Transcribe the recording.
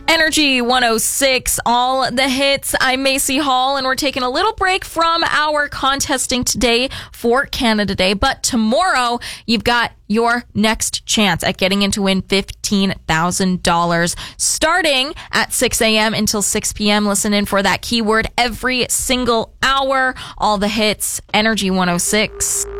Energy 106, all the hits. I'm Macy Hall, and we're taking a little break from our contesting today for Canada Day. But tomorrow, you've got your next chance at getting in to win $15,000. Starting at 6 a.m. until 6 p.m. Listen in for that keyword every single hour. All the hits, Energy 106.